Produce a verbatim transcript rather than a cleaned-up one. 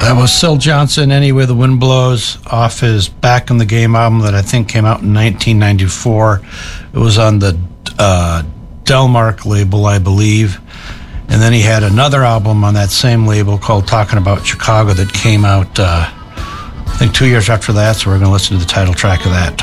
That was Syl Johnson, Anywhere the Wind Blows, off his Back in the Game album that I think came out in nineteen ninety-four. It was on the uh, Delmark label, I believe. And then he had another album on that same label called Talking About Chicago that came out, uh, I think, two years after that, so we're going to listen to the title track of that.